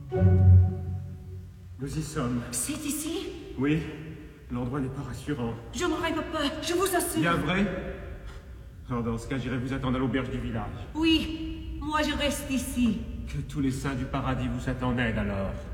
Nous y sommes. C'est ici? Oui, l'endroit n'est pas rassurant. Je ne rêve pas, je vous assure. Bien vrai? Alors dans ce cas, j'irai vous attendre à l'auberge du village. Oui, moi je reste ici. Que tous les saints du paradis vous attendent en aide alors.